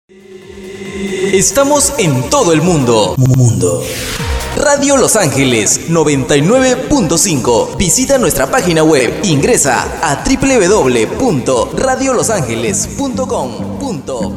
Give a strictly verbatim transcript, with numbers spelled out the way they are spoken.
Estamos en todo el mundo. Mundo. Radio Los Ángeles noventa y nueve punto cinco. Visita nuestra página web. Ingresa a doble u doble u doble u punto radio los ángeles punto com punto